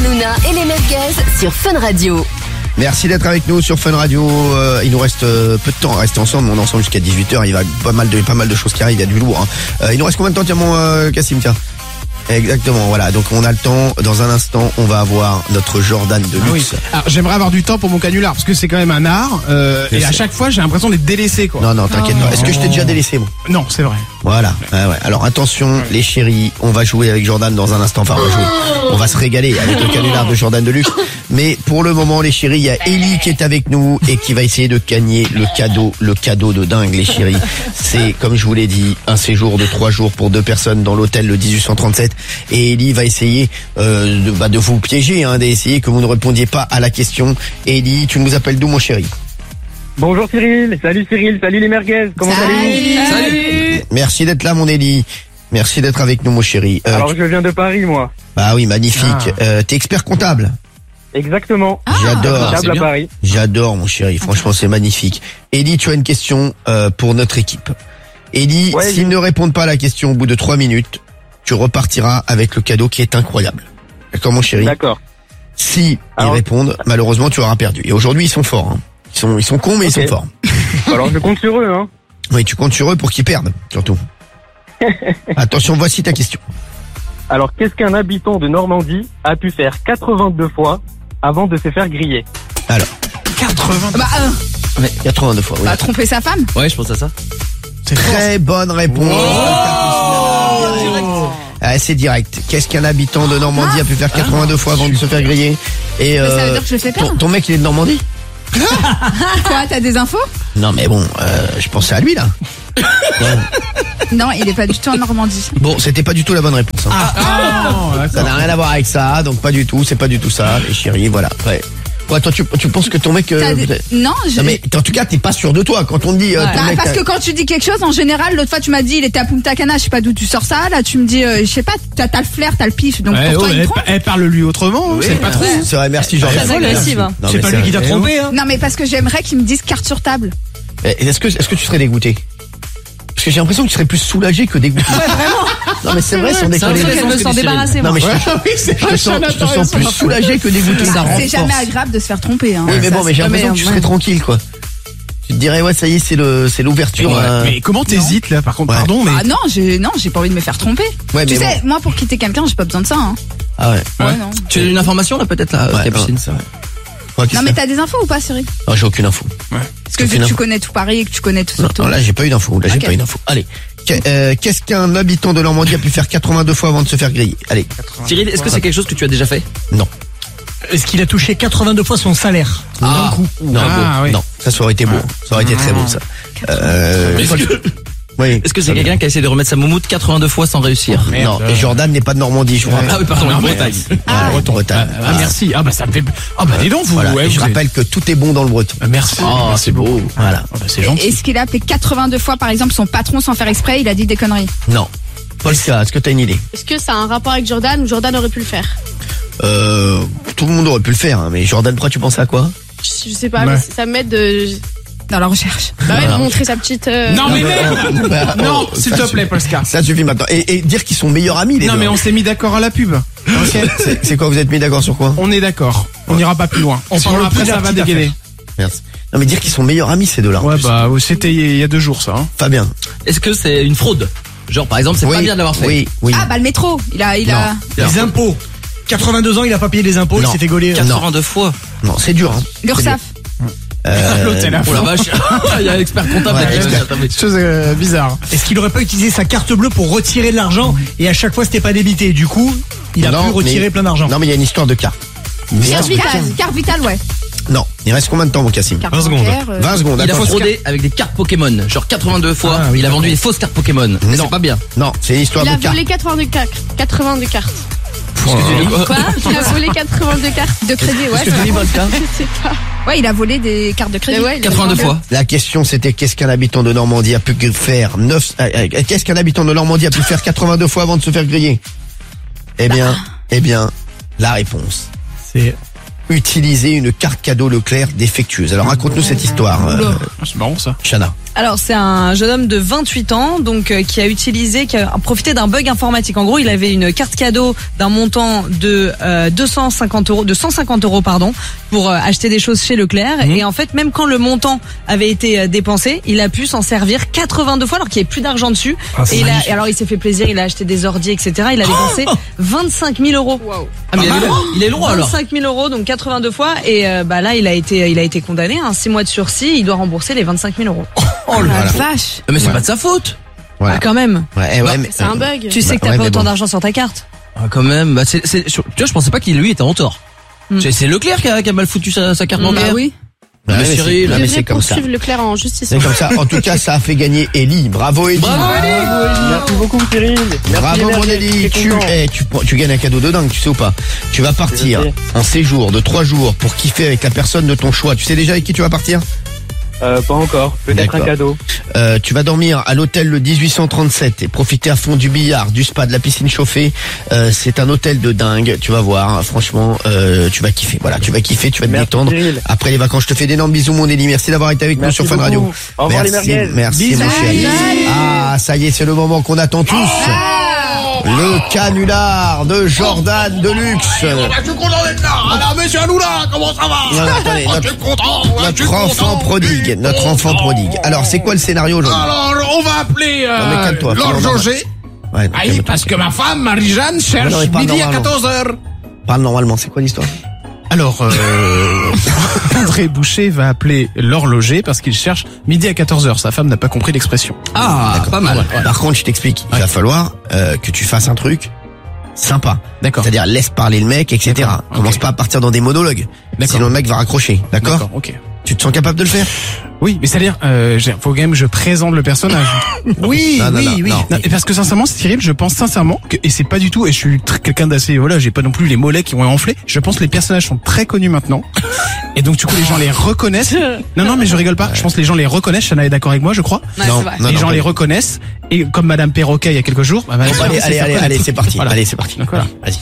Hanouna et les merguez sur Fun Radio. Merci d'être avec nous sur Fun Radio. Il nous reste peu de temps à rester ensemble. On est ensemble jusqu'à 18h. Il y a pas mal de choses qui arrivent. Il y a du lourd. Il nous reste combien de temps, tiens, mon Cassim, tiens. Exactement, voilà. Donc on a le temps. Dans un instant, on va avoir notre Jordan de luxe. Oui. Alors j'aimerais avoir du temps pour mon canular parce que c'est quand même un art. Et à chaque fois, j'ai l'impression d'être délaissé, quoi. Non, t'inquiète pas. Est-ce que je t'ai déjà délaissé, moi? Non, c'est vrai. Voilà. Ouais. Alors attention, les chéris, on va jouer avec Jordan dans un instant. Enfin, on va se régaler avec le canular de Jordan de luxe. Mais pour le moment, les chéris, il y a Ellie qui est avec nous et qui va essayer de gagner le cadeau de dingue, les chéris. C'est, comme je vous l'ai dit, un séjour de 3 jours pour 2 personnes dans l'hôtel le 1837. Et Ellie va essayer de vous piéger, d'essayer que vous ne répondiez pas à la question. Ellie, tu nous appelles d'où, mon chéri? Bonjour Cyril, salut les merguez, comment allez-vous? Salut. Merci d'être là, mon Ellie. Merci d'être avec nous, mon chéri. Alors je viens de Paris, moi. Bah oui, magnifique. T'es expert comptable? Exactement. J'adore. Comptable à Paris. J'adore, mon chéri. Franchement, c'est magnifique. Ellie, tu as une question pour notre équipe. Ellie, s'ils ne répondent pas à la question au bout de 3 minutes, tu repartiras avec le cadeau qui est incroyable. D'accord, mon chéri? D'accord. Si ils répondent, malheureusement, tu auras perdu. Et aujourd'hui, ils sont forts. Ils sont cons, mais ils sont forts. Alors je compte sur eux, Oui, tu comptes sur eux pour qu'ils perdent, surtout. Attention, voici ta question. Alors, qu'est-ce qu'un habitant de Normandie a pu faire 82 fois avant de se faire griller? Alors, 82 fois, oui. Bah, tromper sa femme. Ouais, je pense à ça. C'est très bonne réponse. C'est direct. Qu'est-ce qu'un habitant de Normandie a pu faire 82 fois avant de se faire griller? Et ça veut dire que je le fais perdre. Ton mec, il est de Normandie? Quoi, t'as des infos? Non, mais bon, je pensais à lui, là. Non, il est pas du tout en Normandie. Bon, c'était pas du tout la bonne réponse. Ça n'a rien à voir avec ça, donc pas du tout, c'est pas du tout ça, les chéris, voilà. Ouais, toi, tu penses que ton mec... Non, mais en tout cas, t'es pas sûr de toi quand on dit... ton mec, parce que quand tu dis quelque chose, en général, l'autre fois tu m'as dit il était à Punta Cana, je sais pas d'où tu sors ça, là tu me dis, je sais pas, t'as le flair, t'as le pif, donc pour toi il trompe. Elle parle lui autrement, oui, c'est pas trop. C'est vrai, merci Jean. Très agressive. C'est pas lui qui t'a trompé, Non, mais parce que j'aimerais qu'il me dise carte sur table. Est-ce que tu serais dégoûté? Parce que j'ai l'impression que tu serais plus soulagé que dégoûté. Ouais, vraiment. Non, mais c'est vrai, sans déconner. Je me sens débarrassée, moi. Non, mais je te sens plus soulagé que dégoûté. C'est jamais agréable de se faire tromper, Oui, mais bon, mais j'ai l'impression que tu serais tranquille, quoi. Tu te dirais, ouais, ça y est, c'est l'ouverture. Mais comment t'hésites, là, par contre, pardon, mais. Ah non, j'ai pas envie de me faire tromper. Ouais, tu sais, moi, pour quitter quelqu'un, j'ai pas besoin de ça, Ah ouais. Non. Tu as une information, là, peut-être, là, Capucine? C'est vrai. Non, mais t'as des infos ou pas, Cyril? Non, j'ai aucune info. Parce que vu que tu connais tout Paris et que tu connais tout ça. Non, là, j'ai pas eu d'info. Allez. Qu'est-ce qu'un habitant de Normandie a pu faire 82 fois avant de se faire griller? Allez. Cyril, est-ce que c'est quelque chose que tu as déjà fait? Non. Est-ce qu'il a touché 82 fois son salaire? D'un coup. Non, non. Ça aurait été beau. Ça aurait été très beau, ça. Est-ce que c'est quelqu'un qui a essayé de remettre sa moumoute 82 fois sans réussir? Non, et Jordan n'est pas de Normandie, je crois. Ah oui, pardon, Bretagne. Bretagne. Merci. Ah bah ça me fait. Ah bah dis donc vous. Voilà. Je rappelle que tout est bon dans le breton. Merci. Ah, c'est beau. Voilà. C'est gentil. Est-ce qu'il a appelé 82 fois, par exemple, son patron sans faire exprès, il a dit des conneries? Non. Polska, est-ce que t'as une idée? Est-ce que ça a un rapport avec Jordan ou Jordan aurait pu le faire? Tout le monde aurait pu le faire, mais Jordan, pourquoi tu penses à quoi? Je sais pas, mais ça m'aide dans la recherche. Montrer sa petite... Non mais non, s'il te plaît, Polska. Ça suffit maintenant. Et dire qu'ils sont meilleurs amis, les deux. Non mais on s'est mis d'accord à la pub. C'est quoi, vous êtes mis d'accord sur quoi? On est d'accord. On n'ira pas plus loin. On parlera après, ça va dégainer. Merci. Non mais dire qu'ils sont meilleurs amis, ces deux-là. Ouais bah c'était il y a 2 jours, ça. Fabien. Est-ce que c'est une fraude? Genre par exemple, c'est pas bien de l'avoir fait. Oui. Ah bah le métro, il a... Les impôts. 82 ans, il a pas payé les impôts, il s'est fait gauler. 82 fois. Non, c'est dur. L'URSSAF. L'hôtel à oh la vache. Il y a un expert comptable. Chose bizarre. Est-ce qu'il aurait pas utilisé sa carte bleue pour retirer de l'argent et à chaque fois c'était pas débité? Du coup, il a pu retirer plein d'argent. Non mais il y a une histoire de carte. Carte vitale, ouais. Non, il reste combien de temps, mon Cassim? 20 secondes. 20 secondes. Il a fraudé avec des cartes Pokémon. Genre 82 fois, il a vendu des fausses cartes Pokémon. Mais c'est pas bien. Non, c'est une histoire de carte. Il a volé 82 cartes. Quoi? Il a volé 82 cartes de crédit, ouais. Je sais pas. Ouais, il a volé des cartes de crédit. 82 fois. La question c'était qu'est-ce qu'un habitant de Normandie a pu faire qu'est-ce qu'un habitant de Normandie a pu faire 82 fois avant de se faire griller? Eh bien, la réponse, c'est utiliser une carte cadeau Leclerc défectueuse. Alors raconte-nous cette histoire. C'est marrant ça. Chana. Alors c'est un jeune homme de 28 ans donc qui a profité d'un bug informatique. En gros, il avait une carte cadeau d'un montant de 150 euros pour acheter des choses chez Leclerc et en fait même quand le montant avait été dépensé, il a pu s'en servir 82 fois alors qu'il n'y avait plus d'argent dessus. Et alors il s'est fait plaisir, il a acheté des ordi etc. Il a dépensé 25 000 euros. Wow. Ah mais il est loin alors. 25 000 euros donc 82 fois et là il a été condamné 6 mois de sursis. Il doit rembourser les 25 000 euros. Oh la vache. Mais c'est pas de sa faute. Voilà. Ah, quand même. Ouais, mais c'est un bug. Tu sais que t'as pas autant d'argent sur ta carte. Ah, quand même. Tu vois, je pensais pas qu'il lui était en tort. C'est Leclerc qui a mal foutu sa carte bancaire. Bah oui. Mais Cyril, mais c'est comme ça. Poursuivre Leclerc en justice. C'est comme ça. En tout cas, ça a fait gagner Ellie. Bravo Ellie. Merci beaucoup Cyril. Bravo mon Ellie. Tu gagnes un cadeau de dingue, tu sais ou pas? Tu vas partir en séjour de 3 jours pour kiffer avec la personne de ton choix. Tu sais déjà avec qui tu vas partir? Pas encore. Peut-être un cadeau. Tu vas dormir à l'hôtel le 1837 et profiter à fond du billard, du spa, de la piscine chauffée. C'est un hôtel de dingue. Tu vas voir. Franchement, tu vas kiffer. Voilà, tu vas kiffer, tu vas te détendre. Cyril. Après les vacances, je te fais d'énormes bisous, mon Élie. Merci d'avoir été avec nous sur Fun Radio. Au revoir les merguez. Merci mon chéri. Ah, ça y est, c'est le moment qu'on attend tous. Le canular de Jordan Deluxe. Je suis content d'être là. Alors, monsieur Hanouna, comment ça va? Non, attendez, je suis content. notre enfant prodigue. Notre enfant prodigue. Alors, c'est quoi le scénario aujourd'hui? Alors, on va appeler calme-toi, Lord Jogé. Ouais, Ah oui, parce que ma femme, Marie-Jeanne, cherche midi à 14h. Parle normalement, c'est quoi l'histoire? Alors, André Boucher va appeler l'horloger parce qu'il cherche midi à 14h. Sa femme n'a pas compris l'expression. Ah, pas mal. Ouais. Par contre, je t'explique. Il va falloir que tu fasses un truc sympa. D'accord. C'est-à-dire laisse parler le mec, etc. D'accord. Commence pas à partir dans des monologues. D'accord. Sinon le mec va raccrocher. D'accord. Ok. Tu te sens capable de le faire? Oui, mais c'est-à-dire, faut quand même que je présente le personnage. Oui, Non, oui. Non, et parce que sincèrement, Cyril, je pense sincèrement que, et c'est pas du tout, et je suis quelqu'un d'assez, voilà, j'ai pas non plus les mollets qui ont enflé. Je pense que les personnages sont très connus maintenant. Et donc, du coup, les gens les reconnaissent. Non, mais je rigole pas. Je pense que les gens les reconnaissent. Chana est d'accord avec moi, je crois. Ouais, Non, c'est vrai. non, Les non, gens pas les du tout. reconnaissent. Et comme Madame Perroquet il y a quelques jours, Allez, c'est parti. Voilà. Allez, c'est parti. Donc voilà. Vas-y.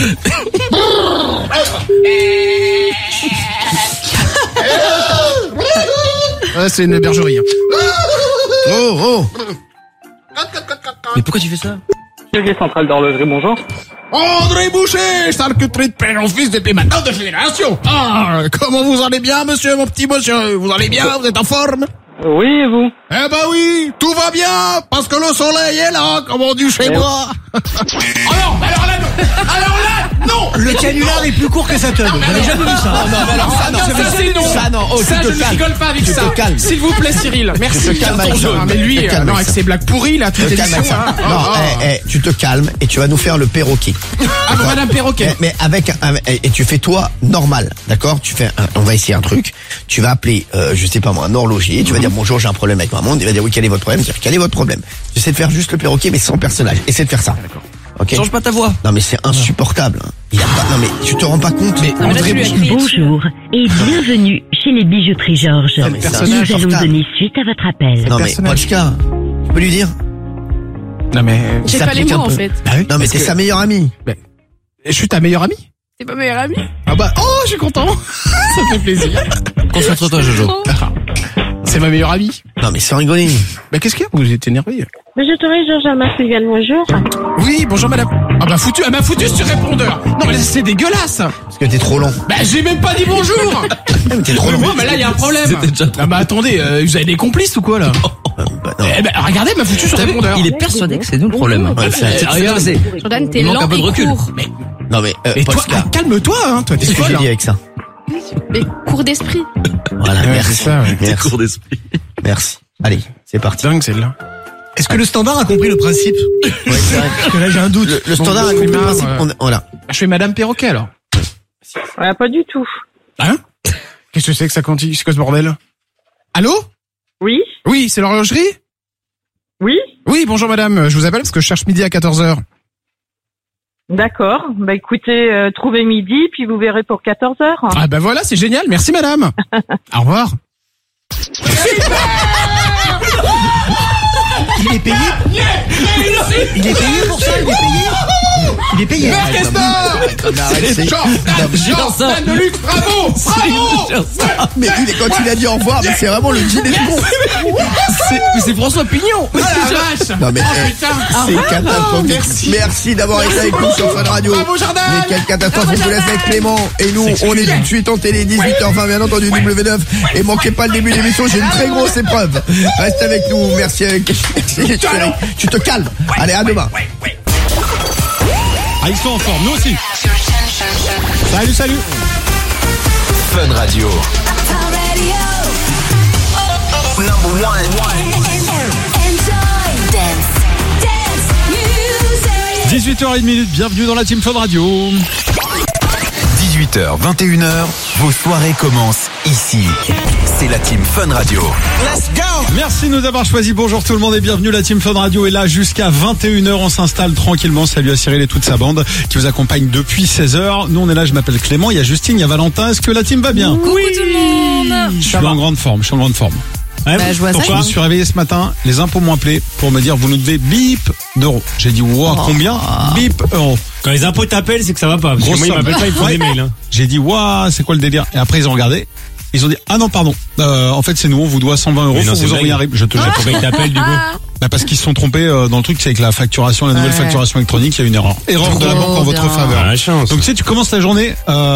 Ouais, c'est une bergerie. Oh. Mais pourquoi tu fais ça? Atelier central d'horlogerie, bonjour. André Boucher, sale que de père en fils depuis maintenant de génération. Ah, comment vous allez bien, monsieur, mon petit monsieur? Vous allez bien? Vous êtes en forme? Oui, et vous? Eh ben oui, tout va bien, parce que le soleil est là, comme on dit chez moi. Alors là, non. Le canular est plus court que sa teub. J'avais jamais vu ça. Ça, non. Ça, je ne rigole pas avec ça. S'il vous plaît, Cyril. Merci. Tu te calmes avec ça. Mais lui, Tu te calmes non, avec avec ses blagues pourries, là, toute Tu te calmes avec émission, ça. hein. Non, tu te calmes et tu vas nous faire le perroquet. Ah, Madame Perroquet. Mais et tu fais toi normal, d'accord? On va essayer un truc. Tu vas appeler, je sais pas moi, un horloger. Tu vas dire bonjour, j'ai un problème avec ma montre. Il va dire oui, quel est votre problème? Quel est votre problème? J'essaie de faire juste le perroquet, mais sans personnage. Essaie de faire ça. Ok. Change pas ta voix. Non mais c'est insupportable. Non mais tu te rends pas compte. Mais Non, mais là, tu lui as crié dessus. Bonjour et bienvenue chez les bijoutiries Georges. Non, mais c'est Nous allons insupportable. donner suite à votre appel. Non mais personnage. Polska, tu peux lui dire? Non, mais, J'ai pas les s'applique mots un en peu. fait. bah oui. Non mais parce c'est que- sa meilleure amie. Je suis ta meilleure amie? C'est pas meilleur ami? Ah bah, oh, je suis content. Ça me fait plaisir. Concentre-toi, Jojo. C'est ma meilleure amie. Non mais sans rigoler. Bah, qu'est-ce qu'il y a? Vous êtes énervé. Bijouterie Georges Almafigan, bonjour. Oui, bonjour madame. Ah bah foutu, elle m'a foutu sur répondeur. Non mais c'est dégueulasse. Parce que t'es trop long. Bah j'ai même pas dit bonjour. Mais t'es trop long. Mais là il y a un problème. C'était déjà trop. Ah bah attendez, vous avez des complices ou quoi là? Bah, non. Eh ben regardez, elle m'a foutu sur T'as vu, répondeur. il est persuadé que c'est nous le problème. Ouais, Regarde, Jordan, t'es il manque lent un peu de et recul. court. Non mais Et toi, Polska, calme-toi, hein, toi, t'es qu'est-ce que folle. j'ai dit avec ça? Mais court d'esprit. Voilà, Ouais, merci. c'est ça, ouais. Merci. Cours d'esprit. Merci. Allez, c'est parti. Dingue celle-là. Est-ce que le standard a compris le principe? Ouais, c'est vrai. Parce que là, j'ai un doute. Le standard a compris le principe. Voilà. Bah, je fais Madame Perroquet alors. Pas du tout. Hein? Qu'est-ce que c'est que ça continue? C'est quoi ce bordel? Allô? Oui? Oui, c'est l'horlogerie? Oui? Oui, bonjour madame, je vous appelle parce que je cherche midi à 14h. D'accord. Bah écoutez, trouvez midi, puis vous verrez pour 14h. Ah bah voilà, c'est génial, merci madame. Au revoir. Il est payé? Il est payé pour ça? Il est payé? Il est payé. Jordan Deluxe, bravo. Mais quand il a dit au revoir, mais c'est vraiment le dîner de con. C'est François Pignon. Oh la vache. Non mais c'est catastrophique. Merci d'avoir été avec nous sur Fun Radio. Bravo Jordan. Mais quelle catastrophe, on vous laisse avec Clément. Et nous, on est tout de suite en télé, 18h20, bien entendu, W9. Et manquez pas le début de l'émission, j'ai une très grosse épreuve. Reste avec nous, merci avec... Tu te calmes. Allez, à demain. Ah, ils sont en forme, nous aussi. Salut. Fun Radio. 18h01, bienvenue dans la Team Fun Radio. 18h, 21h, vos soirées commencent ici. C'est la Team Fun Radio. Let's go! Merci de nous avoir choisis. Bonjour tout le monde et bienvenue. La Team Fun Radio est là jusqu'à 21h. On s'installe tranquillement. Salut à Cyril et toute sa bande qui vous accompagne depuis 16h. Nous on est là, je m'appelle Clément. Il y a Justine, il y a Valentin. Est-ce que la team va bien? Coucou tout le monde. Je suis en grande forme. Bah, je vois ça. Je me suis réveillé ce matin, les impôts m'ont appelé pour me dire vous nous devez bip d'euros. J'ai dit wow, combien? Bip euros. Quand les impôts t'appellent, c'est que ça va pas. Parce que moi, ils m'appellent pas, ils font des mails. J'ai dit wow, c'est quoi le délire? Et après ils ont regardé. Ils ont dit ah non pardon. En fait c'est nous, on vous doit 120 euros. Faut vous envoyer un RIB. Je te jure. Pourquoi ils t'appellent du coup? Bah parce qu'ils se sont trompés dans le truc, c'est avec la facturation, la nouvelle facturation électronique, il y a une erreur. Erreur de la banque en votre faveur. La chance. Donc tu sais, tu commences la journée,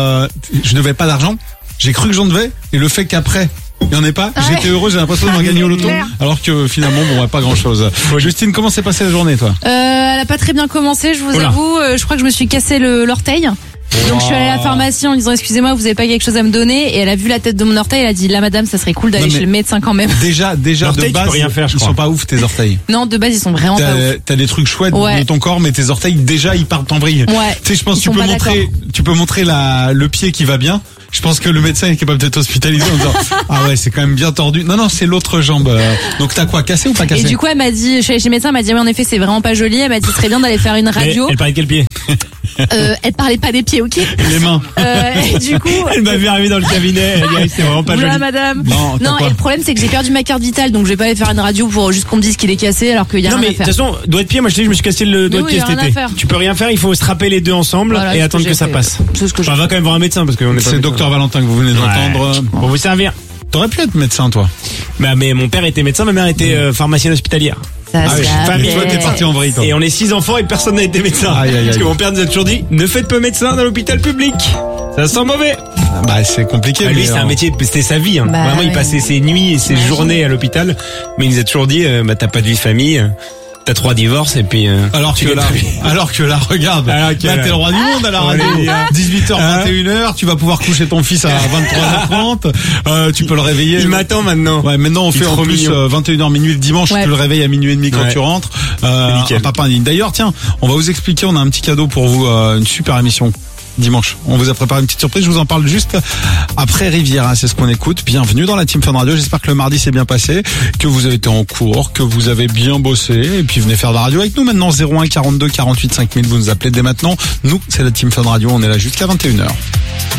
je devais pas d'argent, j'ai cru que j'en devais, et le fait qu'après il n'y en ait pas, j'étais heureux, j'ai l'impression d'avoir gagné au loto, alors que finalement bon, pas grand chose. Justine, comment s'est passée la journée toi? Elle a pas très bien commencé, je vous avoue, je crois que je me suis cassé l'orteil. Donc je suis allée à la pharmacie en disant excusez-moi, vous avez pas quelque chose à me donner, et elle a vu la tête de mon orteil, elle a dit là madame, ça serait cool d'aller chez le médecin quand même. Déjà de base, rien faire, ils sont pas ouf tes orteils. Non, de base ils sont vraiment pas ouf. T'as des trucs chouettes de ton corps, mais tes orteils déjà ils partent en vrille. Ouais. Tu sais, je pense que tu peux montrer le pied qui va bien. Je pense que le médecin est capable d'être hospitalisé en disant ah ouais, c'est quand même bien tordu. Non, c'est l'autre jambe. Donc t'as quoi, cassé ou pas cassé? Et du coup elle m'a dit, je suis allée chez le médecin, elle m'a dit oui en effet c'est vraiment pas joli, elle m'a dit ce serait bien d'aller faire une radio. Mais elle parlait de quel pied? Elle parlait pas des pieds, ok? Les mains. Et du coup elle m'a vu arriver dans le cabinet, elle dit c'est vraiment pas joli. Madame. Non, et le problème c'est que j'ai perdu ma carte vitale, donc je vais pas aller faire une radio pour juste qu'on me dise qu'il est cassé alors qu'il y a rien à faire. Non mais de toute façon, doigt de pied, moi je me suis cassé le doigt de pied cet été. Tu peux rien faire, il faut se râper les deux ensemble et attendre que ça passe. On va quand même voir un médecin parce que c'est docteur Valentin que vous venez d'entendre. Pour vous servir. T'aurais pu être médecin toi. Bah mais mon père était médecin, ma mère était pharmacienne hospitalière. Mais toi t'es parti en vrille toi. Et on est 6 enfants et personne n'a été médecin. Parce que mon père nous a toujours dit ne faites pas médecin dans l'hôpital public. Ça sent mauvais. Bah c'est compliqué. Lui c'est un métier, c'était sa vie. Vraiment il passait ses nuits et ses journées à l'hôpital. Mais il nous a toujours dit t'as pas de vie de famille. T'as 3 divorces et puis alors que là regarde, là t'es le roi du monde à la radio. 18h 21h, tu vas pouvoir coucher ton fils à 23h30, tu peux le réveiller. Il m'attend maintenant. Ouais, maintenant on fait en plus 21h minuit le dimanche, tu le réveilles à minuit et demi quand tu rentres. Un papa indigne. D'ailleurs, tiens, on va vous expliquer, on a un petit cadeau pour vous, une super émission. Dimanche, on vous a préparé une petite surprise, je vous en parle juste après Riviera, c'est ce qu'on écoute. Bienvenue dans la Team Fun Radio, j'espère que le mardi s'est bien passé, que vous avez été en cours, que vous avez bien bossé, et puis venez faire de la radio avec nous maintenant. 01 42 48 5000, vous nous appelez dès maintenant. Nous, c'est la Team Fun Radio, on est là jusqu'à 21h.